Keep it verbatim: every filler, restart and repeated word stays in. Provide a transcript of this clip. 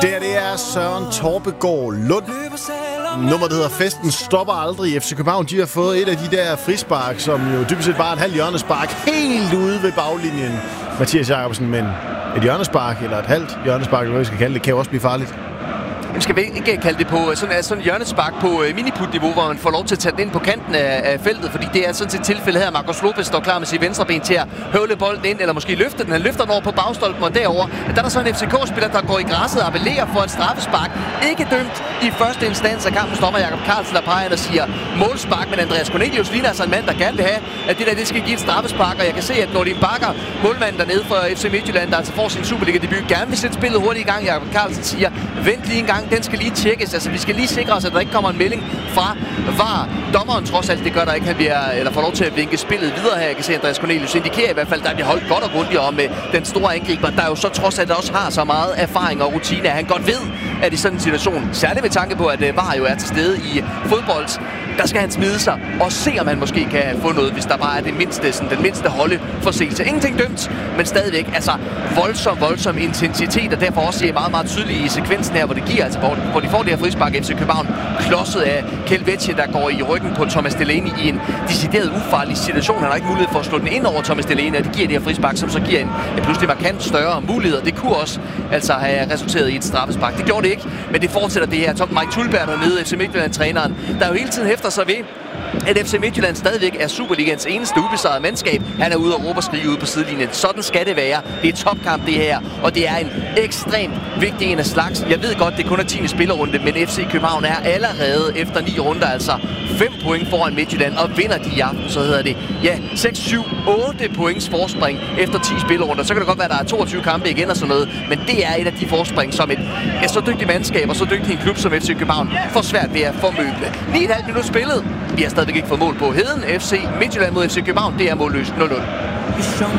Det, det er Søren Torpegaard Lund. Nummeret hedder Festen stopper aldrig. F C København, de har fået et af de der frispark, som jo dybest set bare et halvt hjørnespark helt ude ved baglinjen. Mathias Jacobsen, men et hjørnespark eller et halvt hjørnespark, eller hvad vi skal kalde det, kan jo også blive farligt. Jamen, skal vi ikke kalde det på sådan, sådan en hjørnespark på uh, miniput-niveau, hvor man får lov til at tage den ind på kanten af, af feltet, fordi det er sådan set tilfælde her. Marcos Lopez står klar med sit venstre ben til at høvle bolden ind, eller måske løfte den. Han løfter den over på bagstolpen, og derover der er der så en F C K-spiller, der går i græsset og appellerer for et straffespark. Ikke dømt i første instans af kampen, stopper Jakob Carlsen, der peger og siger målspark, men Andreas Cornelius ligner altså en mand, der gerne vil have, at det der det skal give et straffespark, og jeg kan se, at Nordin Bakker, målmanden dernede for F C Midtjylland, der altså får sin Superliga-debut, gerne vil sætte spillet hurtigt i gang. Jakob Carlsen siger, vent lige en gang, den skal lige tjekkes. Altså, vi skal lige sikre os, at der ikke kommer en melding fra V A R. Dommeren trods alt, det gør der ikke. Han bliver, eller får lov til at vinke spillet videre her. Jeg kan se, Andreas Cornelius indikerer i hvert fald, der bliver holdt godt og grundigt om med den store angriber, der jo så trods alt også har så meget erfaring og rutine, at han godt ved, at i sådan en situation, særligt med tanke på, at V A R jo er til stede i fodbold, der skal han smide sig og se, om han måske kan få noget, hvis der bare er det mindste, sådan, den mindste holdeforseelse. Ingenting dømt, men stadigvæk altså voldsom, voldsom intensitet, og derfor også er meget, meget tydeligt i sekvensen her, hvor det giver, altså hvor, hvor de får det her frispark F C København, klodset af Kelvetje, der går i ryggen på Thomas Delaney i en decideret ufarlig situation. Han har ikke mulighed for at slå den ind over Thomas Delaney, og det giver det her frispark, som så giver en, en pludselig markant større mulighed. Det kunne også altså have resulteret i et straffespark. Det gjorde det ikke, men det fortsætter det her. Tom Mike Tulberg dernede, F C Midtjylland-træneren, der jo hele tiden hæfter sig ved, at F C Midtjylland stadigvæk er Superligans eneste ubesejrede mandskab. Han er ude og råbe og skrige ude på sidelinjen. Sådan skal det være. Det er topkamp det her, og det er en ekstremt vigtig en af slags. Jeg ved godt, det kun er tiende spillerunde, men F C København er allerede efter ni runder, altså fem point foran Midtjylland, og vinder de i aften, så hedder det, ja, seks, syv, otte points forspring efter ti spillerunder. Så kan det godt være, at der er toogtyve kampe igen og sådan noget, men det er et af de forspring, som et ja, så dygtigt mandskab og så dygtig en klub som F C København får svært ved at formøble. ni komma fem minutter spillet. Vi har stadigvæk ikke fået mål på Heden. F C Midtjylland mod F C København, det er målløst nul nul.